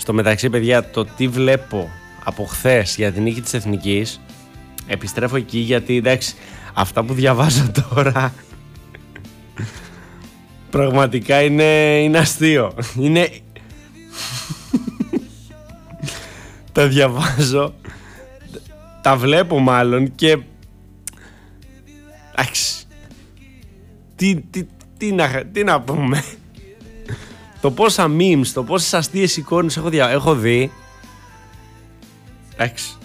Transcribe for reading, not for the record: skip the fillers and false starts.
Στο μεταξύ, παιδιά, το τι βλέπω από χθες για την νίκη της Εθνικής, επιστρέφω εκεί γιατί εντάξει, αυτά που διαβάζω τώρα πραγματικά είναι αστείο. Είναι... τα διαβάζω, τα βλέπω μάλλον και... εντάξει, τι να πούμε. Το πόσα memes, το πόσες αστείες εικόνες έχω δει. Εντάξει.